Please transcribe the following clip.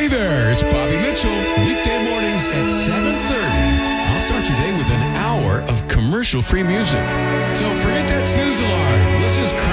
Hey there, it's Bobby Mitchell. Weekday mornings at 7:30. I'll start your day with an hour of commercial-free music. So forget that snooze alarm. This is